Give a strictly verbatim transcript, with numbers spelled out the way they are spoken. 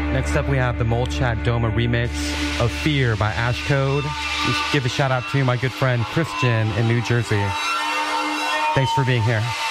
Next up, we have the Molchat Doma remix of Fear by Ashcode. We should give a shout out to my good friend Christian in New Jersey. Thanks for being here.